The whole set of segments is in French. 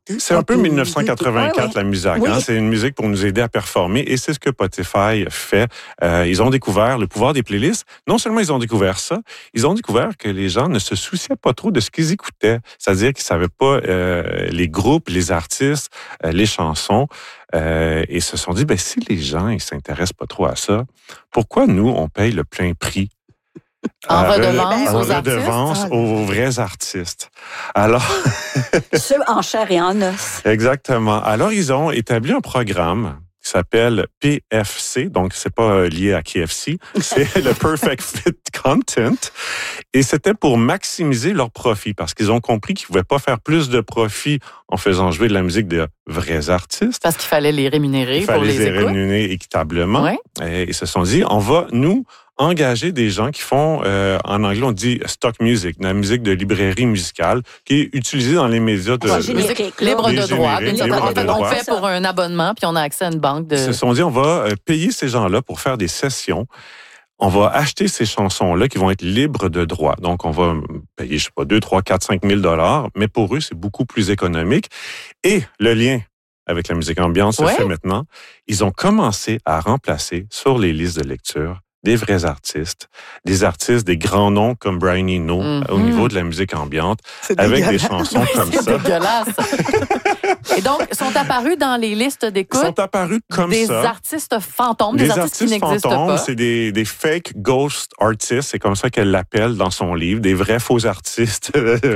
C'est un peu 1984, la musique. Oui. Hein? C'est une musique pour nous aider à performer et c'est ce que Spotify fait. Ils ont découvert le pouvoir des playlists. Non seulement ils ont découvert ça, ils ont découvert que les gens ne se souciaient pas trop de ce qu'ils écoutaient. C'est-à-dire qu'ils ne savaient pas les groupes, les artistes, les chansons. Et se sont dit, si les gens ils s'intéressent pas trop à ça, pourquoi nous, on paye le plein prix? En redevance aux vrais artistes. Alors, Ceux en chair et en os. exactement. Alors, ils ont établi un programme qui s'appelle PFC, donc c'est pas lié à KFC, c'est le Perfect Fit Content, et c'était pour maximiser leur profit, parce qu'ils ont compris qu'ils pouvaient pas faire plus de profit en faisant jouer de la musique de vrais artistes. Parce qu'il fallait les rémunérer pour les écoutes. rémunérer équitablement. Ouais. Et ils se sont dit, on va, nous, engager des gens qui font, en anglais, on dit stock music, la musique de librairie musicale, qui est utilisée dans les médias de... Musique libre de droit. Libre de On droit. fait pour un abonnement, puis on a accès à une banque de... Ils se sont dit, on va payer ces gens-là pour faire des sessions. On va acheter ces chansons-là qui vont être libres de droit. Donc, on va payer, 2, 3, 4, 5 000 $, mais pour eux, c'est beaucoup plus économique. Et le lien avec la musique ambiante se fait maintenant. Ils ont commencé à remplacer sur les listes de lecture des vrais artistes, des grands noms comme Brian Eno au niveau de la musique ambiante, avec des chansons comme ça. C'est dégueulasse. Et donc, sont apparus dans les listes d'écoute Ils sont apparus comme des ça. artistes fantômes, des artistes qui n'existent fantômes, pas. c'est des fake ghost artists, c'est comme ça qu'elle l'appelle dans son livre, des vrais faux artistes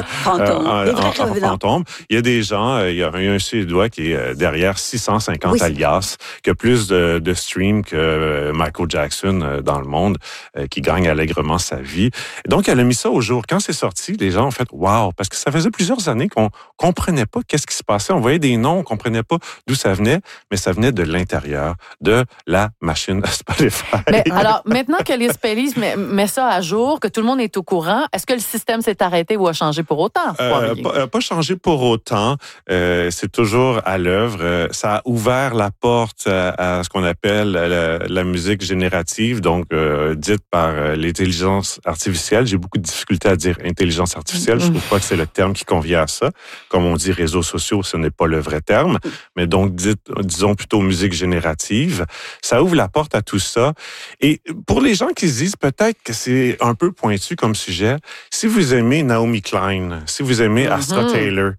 fantômes. Il y a des gens, il y a un Suédois qui est derrière 650 alias, qui a plus de streams que Michael Jackson dans le monde, qui gagne allègrement sa vie. Donc, elle a mis ça au jour. Quand c'est sorti, les gens ont fait « wow », parce que ça faisait plusieurs années qu'on comprenait pas qu'est-ce qui se passait. On voyait des noms, on comprenait pas d'où ça venait, mais ça venait de l'intérieur de la machine Spotify. Mais alors, maintenant que les Spellies met ça à jour, que tout le monde est au courant, est-ce que le système s'est arrêté ou a changé pour autant? Pas changé pour autant. C'est toujours à l'œuvre. Ça a ouvert la porte à ce qu'on appelle la musique générative, donc dite par l'intelligence artificielle. J'ai beaucoup de difficultés à dire intelligence artificielle. Je trouve pas que c'est le terme qui convient à ça. Comme on dit réseaux sociaux, ce n'est pas le vrai terme. Mais donc, disons plutôt musique générative. Ça ouvre la porte à tout ça. Et pour les gens qui se disent peut-être que c'est un peu pointu comme sujet, si vous aimez Naomi Klein, si vous aimez Astra Taylor,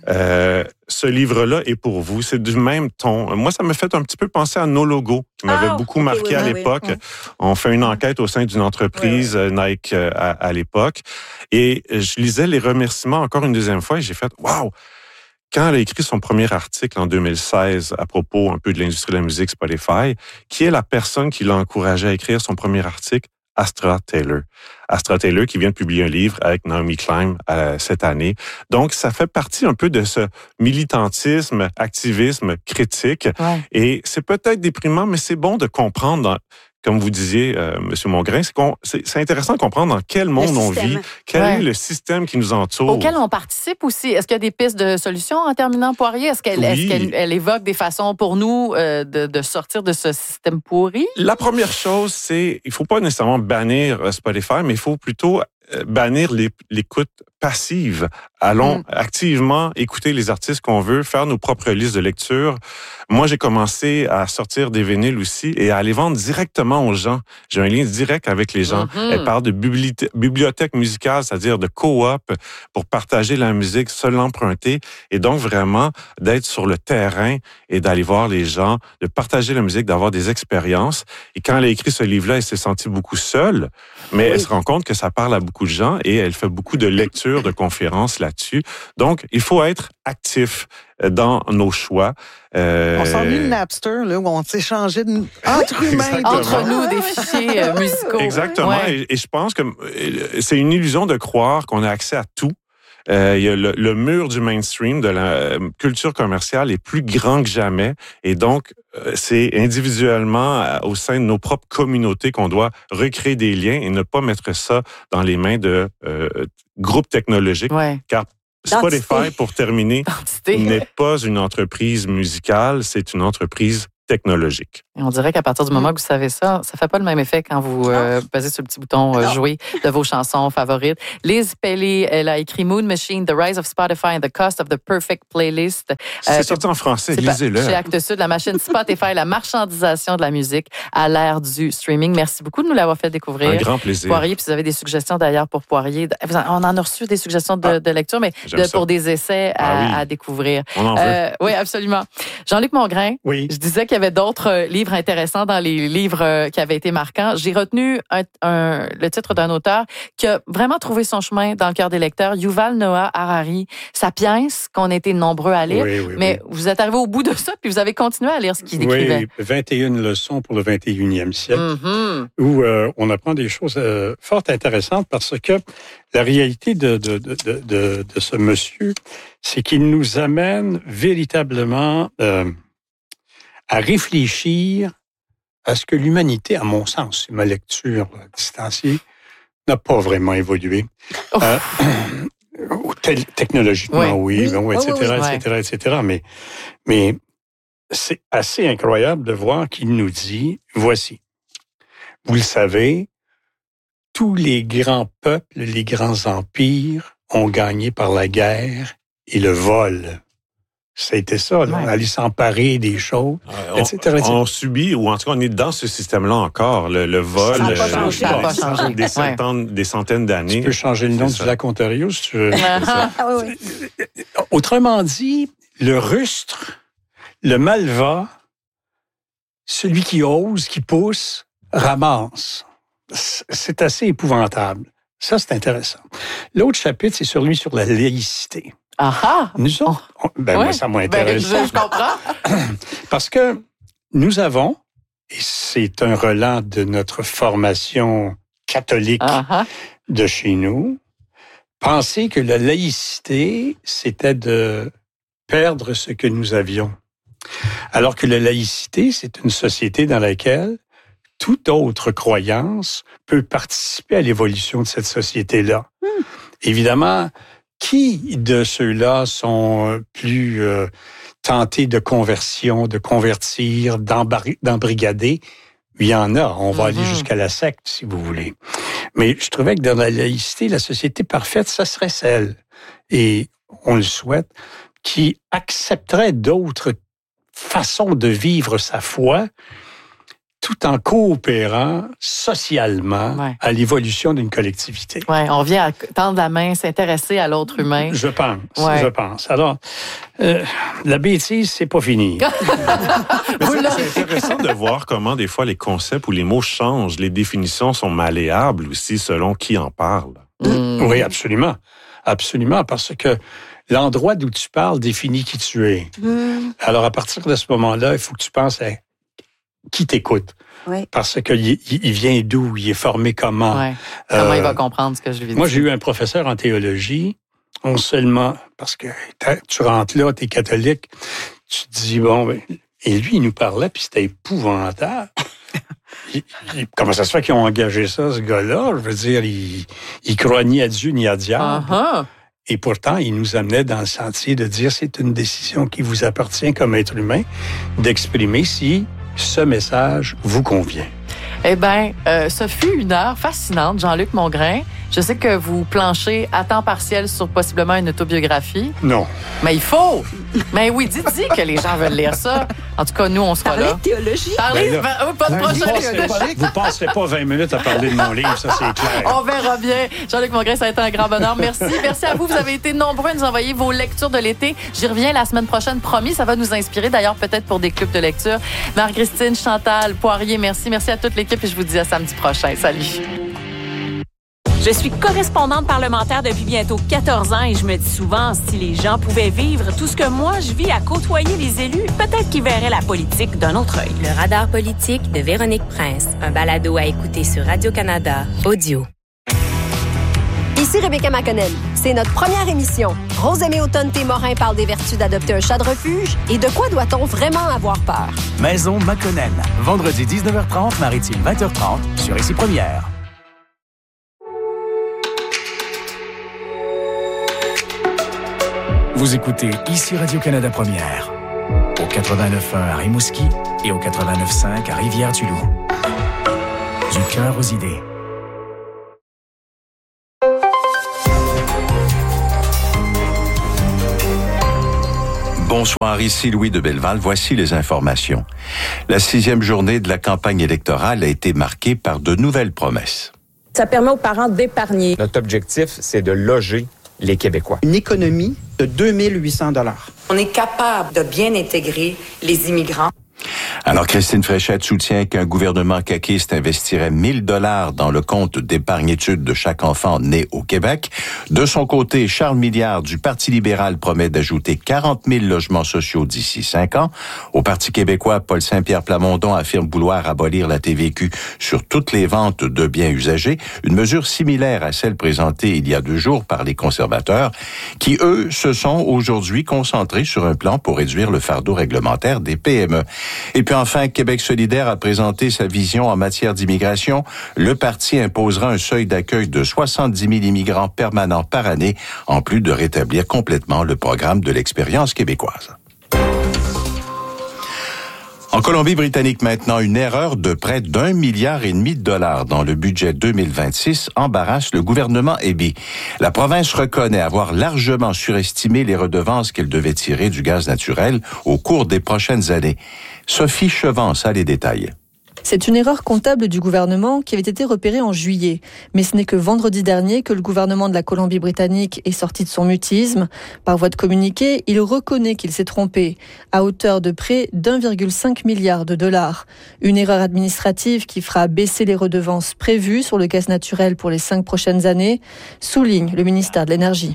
ce livre-là est pour vous. C'est du même ton. Moi, ça me fait un petit peu penser à Nos Logos, qui m'avait beaucoup marqué à l'époque. Oui. On fait une enquête au sein d'une entreprise Nike à l'époque. Et je lisais les remerciements encore une deuxième fois et j'ai fait « wow ». Quand elle a écrit son premier article en 2016 à propos un peu de l'industrie de la musique Spotify, qui est la personne qui l'a encouragé à écrire son premier article? Astra Taylor. Astra Taylor qui vient de publier un livre avec Naomi Klein cette année. Donc, ça fait partie un peu de ce militantisme, activisme critique. Ouais. Et c'est peut-être déprimant, mais c'est bon de comprendre, comme vous disiez, M. Mongrain, c'est intéressant de comprendre dans quel monde on vit, quel est le système qui nous entoure. Auquel on participe aussi. Est-ce qu'il y a des pistes de solutions en terminant, Poirier? Est-ce qu'elle évoque des façons pour nous de sortir de ce système pourri? La première chose, c'est il faut pas nécessairement bannir Spotify, mais il faut plutôt bannir l'écoute passive. Allons activement écouter les artistes qu'on veut, faire nos propres listes de lecture. Moi, j'ai commencé à sortir des vinyles aussi et à aller vendre directement aux gens. J'ai un lien direct avec les gens. Elle parle de bibliothèque musicale, c'est-à-dire de coop pour partager la musique, se l'emprunter et donc vraiment d'être sur le terrain et d'aller voir les gens, de partager la musique, d'avoir des expériences. Et quand elle a écrit ce livre-là, elle s'est sentie beaucoup seule, mais elle se rend compte que ça parle à beaucoup de gens et elle fait beaucoup de lectures, de conférences là-dessus. Donc, il faut être actif dans nos choix. On s'ennuie de Napster, là, où on s'échangeait entre humains. Entre nous, des fichiers musicaux. Exactement. Ouais. Et je pense que c'est une illusion de croire qu'on a accès à tout. Il y a le mur du mainstream, de la culture commerciale est plus grand que jamais. Et donc, c'est individuellement, au sein de nos propres communautés, qu'on doit recréer des liens et ne pas mettre ça dans les mains de groupes technologiques. Ouais. Car Spotify, pour terminer, n'est pas une entreprise musicale, c'est une entreprise technologique. Et on dirait qu'à partir du moment que vous savez ça, ça fait pas le même effet quand vous basez sur le petit bouton jouer de vos chansons favorites. Liz Pelly, elle a écrit Moon Machine, The Rise of Spotify and the Cost of the Perfect Playlist. C'est sorti en français, lisez-le. Chez Actes Sud, la machine Spotify, la marchandisation de la musique à l'ère du streaming. Merci beaucoup de nous l'avoir fait découvrir. Un grand plaisir. Poirier, puis vous avez des suggestions d'ailleurs pour Poirier. On en a reçu des suggestions de lecture, mais pour des essais à découvrir. On en veut. Oui, absolument. Jean-Luc Mongrain, oui. Je disais qu'il y avait d'autres livres intéressants dans les livres qui avaient été marquants. J'ai retenu le titre d'un auteur qui a vraiment trouvé son chemin dans le cœur des lecteurs, Yuval Noah Harari. Sapiens, qu'on a été nombreux à lire, mais vous êtes arrivé au bout de ça, puis vous avez continué à lire ce qu'il écrivait. Oui, 21 leçons pour le 21e siècle, où on apprend des choses fort intéressantes parce que la réalité de ce monsieur, c'est qu'il nous amène véritablement à réfléchir à ce que l'humanité, à mon sens, c'est ma lecture distanciée, n'a pas vraiment évolué. Technologiquement, etc. Mais c'est assez incroyable de voir qu'il nous dit, voici, vous le savez, tous les grands peuples, les grands empires ont gagné par la guerre et le vol. C'était ça, là, aller s'emparer des choses, etc. On subit, ou en tout cas, on est dans ce système-là encore, le vol. Ça n'a pas changé. Des centaines d'années. Tu peux changer le nom du lac Ontario, si tu veux. Autrement dit, le rustre, le malvat, celui qui ose, qui pousse, ramasse. C'est assez épouvantable. Ça, c'est intéressant. L'autre chapitre, c'est celui sur la laïcité. Nous autres, moi, ça m'intéresse. Je comprends. Parce que nous avons, et c'est un relent de notre formation catholique de chez nous, pensé que la laïcité, c'était de perdre ce que nous avions. Alors que la laïcité, c'est une société dans laquelle toute autre croyance peut participer à l'évolution de cette société-là. Évidemment, qui de ceux-là sont plus tentés de conversion, de convertir, d'embrigader? Il y en a. On va aller jusqu'à la secte, si vous voulez. Mais je trouvais que dans la laïcité, la société parfaite, ça serait celle, et on le souhaite, qui accepterait d'autres façons de vivre sa foi, tout en coopérant socialement à l'évolution d'une collectivité. Oui, on vient à tendre la main, s'intéresser à l'autre humain. Je pense. Alors, la bêtise, c'est pas fini. C'est intéressant de voir comment des fois les concepts ou les mots changent. Les définitions sont malléables aussi selon qui en parle. Oui, absolument. Absolument, parce que l'endroit d'où tu parles définit qui tu es. Alors, à partir de ce moment-là, il faut que tu penses à qui t'écoute. Parce qu'il vient d'où, il est formé comment. Comment il va comprendre ce que je lui dis. Moi, j'ai eu un professeur en théologie, non seulement parce que tu rentres là, tu es catholique, tu te dis, et lui, il nous parlait, puis c'était épouvantable. Comment ça se fait qu'ils ont engagé ça, ce gars-là? Je veux dire, il croit ni à Dieu ni à diable. Et pourtant, il nous amenait dans le sentier de dire, c'est une décision qui vous appartient comme être humain, d'exprimer si ce message vous convient. Eh bien, ce fut une heure fascinante, Jean-Luc Mongrain. Je sais que vous planchez à temps partiel sur possiblement une autobiographie. Non. Mais il faut. Mais oui, dis que les gens veulent lire ça. En tout cas, nous, on sera là. Parler de théologie. Pas de projet. Vous passerez pas 20 minutes à parler de mon livre, ça c'est clair. On verra bien. Jean-Luc Mongrain, ça a été un grand bonheur. Merci. Merci à vous. Vous avez été nombreux à nous envoyer vos lectures de l'été. J'y reviens la semaine prochaine, promis. Ça va nous inspirer, d'ailleurs, peut-être pour des clubs de lecture. Marie-Christine, Chantal, Poirier, merci. Merci à toute l'équipe et je vous dis à samedi prochain. Salut. Je suis correspondante parlementaire depuis bientôt 14 ans et je me dis souvent, si les gens pouvaient vivre tout ce que moi je vis à côtoyer les élus, peut-être qu'ils verraient la politique d'un autre œil. Le radar politique de Véronique Prince, un balado à écouter sur Radio-Canada, audio. Ici Rebecca McConnell. C'est notre première émission. Rose-Aimée Automne-Témorin parle des vertus d'adopter un chat de refuge et de quoi doit-on vraiment avoir peur. Maison McConnell. Vendredi 19h30, Maritime 20h30 sur Ici Première. Vous écoutez Ici Radio-Canada Première. Au au 89.1 à Rimouski et au 89.5 à Rivière-du-Loup. Du cœur aux idées. Bonsoir, ici Louis de Belleval. Voici les informations. La 6e journée de la campagne électorale a été marquée par de nouvelles promesses. Ça permet aux parents d'épargner. Notre objectif, c'est de loger les Québécois. Une économie de 2800 $. On est capable de bien intégrer les immigrants. Alors, Christine Fréchette soutient qu'un gouvernement caquiste investirait 1 000 $ dans le compte d'épargne-études de chaque enfant né au Québec. De son côté, Charles Milliard du Parti libéral promet d'ajouter 40 000 logements sociaux d'ici 5 ans. Au Parti québécois, Paul Saint-Pierre Plamondon affirme vouloir abolir la TVQ sur toutes les ventes de biens usagés, une mesure similaire à celle présentée il y a 2 jours par les conservateurs, qui, eux, se sont aujourd'hui concentrés sur un plan pour réduire le fardeau réglementaire des PME. Et puis enfin, Québec solidaire a présenté sa vision en matière d'immigration. Le parti imposera un seuil d'accueil de 70 000 immigrants permanents par année, en plus de rétablir complètement le programme de l'expérience québécoise. En Colombie-Britannique maintenant, une erreur de près d'1,5 milliard dans le budget 2026 embarrasse le gouvernement Eby. La province reconnaît avoir largement surestimé les redevances qu'elle devait tirer du gaz naturel au cours des prochaines années. Sophie Chevance a les détails. C'est une erreur comptable du gouvernement qui avait été repérée en juillet. Mais ce n'est que vendredi dernier que le gouvernement de la Colombie-Britannique est sorti de son mutisme. Par voie de communiqué, il reconnaît qu'il s'est trompé, à hauteur de près d'1,5 milliard $. Une erreur administrative qui fera baisser les redevances prévues sur le gaz naturel pour les 5 prochaines années, souligne le ministère de l'Énergie.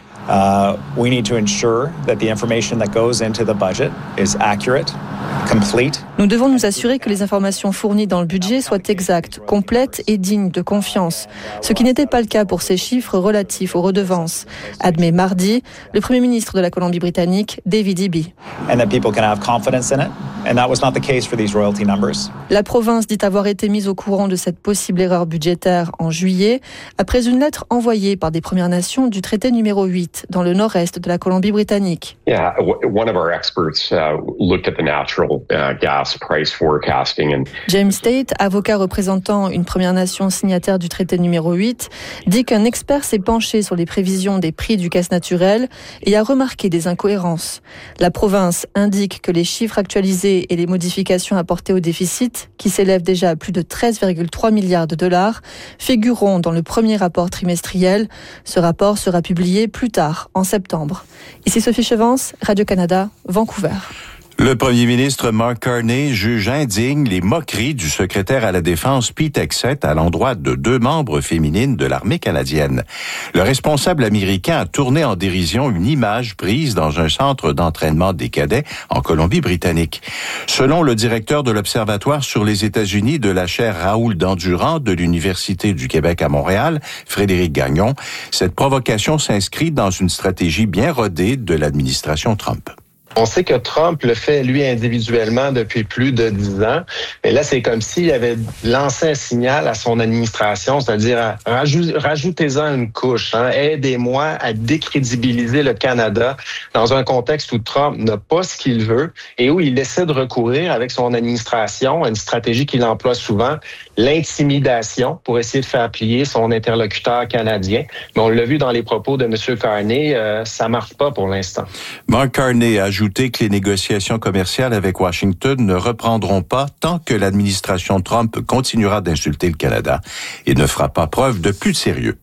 We need to ensure that the information that goes into the budget is accurate, complete. Nous devons nous assurer que les informations fournies dans le budget soient exactes, complètes et dignes de confiance, ce qui n'était pas le cas pour ces chiffres relatifs aux redevances, admet mardi le Premier ministre de la Colombie-Britannique, David Eby. And that people can have confidence in it, and that was not the case for these royalty numbers. La province dit avoir été mise au courant de cette possible erreur budgétaire en juillet, après une lettre envoyée par des Premières Nations du traité numéro 8 dans le nord-est de la Colombie-Britannique. Yeah, one of our experts looked at the natural gas price forecasting and James Tate, avocat représentant une Première Nation signataire du traité numéro 8, dit qu'un expert s'est penché sur les prévisions des prix du gaz naturel et a remarqué des incohérences. La province indique que les chiffres actualisés et les modifications apportées au déficit, qui s'élèvent déjà à plus de 13,3 milliards $, figureront dans le premier rapport trimestriel. Ce rapport sera publié plus tard, en septembre. Ici Sophie Chevance, Radio-Canada, Vancouver. Le premier ministre Mark Carney juge indigne les moqueries du secrétaire à la Défense Pete Hegseth à l'endroit de 2 membres féminines de l'armée canadienne. Le responsable américain a tourné en dérision une image prise dans un centre d'entraînement des cadets en Colombie-Britannique. Selon le directeur de l'Observatoire sur les États-Unis de la chaire Raoul Dandurand de l'Université du Québec à Montréal, Frédéric Gagnon, cette provocation s'inscrit dans une stratégie bien rodée de l'administration Trump. On sait que Trump le fait, lui, individuellement depuis plus de 10 ans. Mais là, c'est comme s'il avait lancé un signal à son administration, c'est-à-dire rajoutez-en une couche. Aidez-moi à décrédibiliser le Canada dans un contexte où Trump n'a pas ce qu'il veut et où il essaie de recourir avec son administration à une stratégie qu'il emploie souvent, l'intimidation, pour essayer de faire plier son interlocuteur canadien. Mais on l'a vu dans les propos de M. Carney, ça marche pas pour l'instant. Mark Carney a ajouté que les négociations commerciales avec Washington ne reprendront pas tant que l'administration Trump continuera d'insulter le Canada et ne fera pas preuve de plus de sérieux.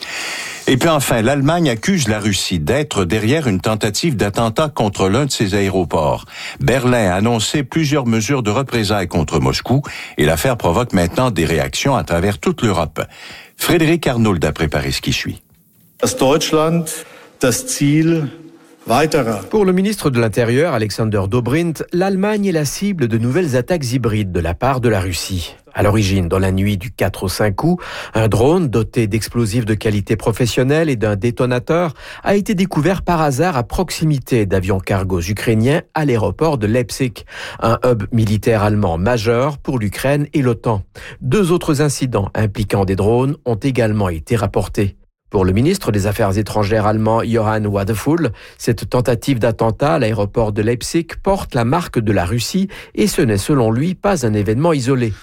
Et puis enfin, l'Allemagne accuse la Russie d'être derrière une tentative d'attentat contre l'un de ses aéroports. Berlin a annoncé plusieurs mesures de représailles contre Moscou et l'affaire provoque maintenant des réactions à travers toute l'Europe. Frédéric Arnould a préparé ce qui suit. Deutschland, das Ziel. Pour le ministre de l'Intérieur, Alexander Dobrindt, l'Allemagne est la cible de nouvelles attaques hybrides de la part de la Russie. À l'origine, dans la nuit du 4 au 5 août, un drone doté d'explosifs de qualité professionnelle et d'un détonateur a été découvert par hasard à proximité d'avions cargos ukrainiens à l'aéroport de Leipzig, un hub militaire allemand majeur pour l'Ukraine et l'OTAN. 2 autres incidents impliquant des drones ont également été rapportés. Pour le ministre des Affaires étrangères allemand Johann Wadephul, cette tentative d'attentat à l'aéroport de Leipzig porte la marque de la Russie et ce n'est selon lui pas un événement isolé.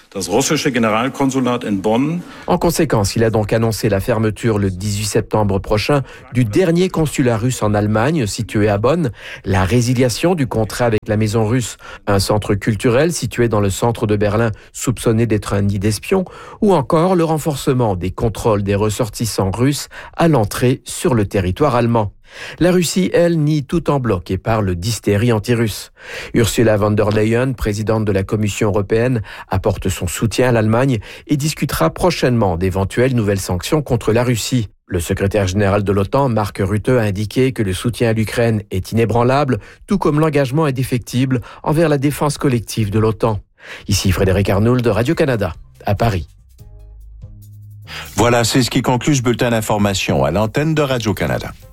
En conséquence, il a donc annoncé la fermeture le 18 septembre prochain du dernier consulat russe en Allemagne situé à Bonn, la résiliation du contrat avec la Maison russe, un centre culturel situé dans le centre de Berlin soupçonné d'être un nid d'espions, ou encore le renforcement des contrôles des ressortissants russes à l'entrée sur le territoire allemand. La Russie, elle, nie tout en bloc et parle d'hystérie anti-russe. Ursula von der Leyen, présidente de la Commission européenne, apporte son soutien à l'Allemagne et discutera prochainement d'éventuelles nouvelles sanctions contre la Russie. Le secrétaire général de l'OTAN, Mark Rutte, a indiqué que le soutien à l'Ukraine est inébranlable, tout comme l'engagement indéfectible envers la défense collective de l'OTAN. Ici Frédéric Arnould de Radio-Canada, à Paris. Voilà, c'est ce qui conclut ce bulletin d'information à l'antenne de Radio-Canada.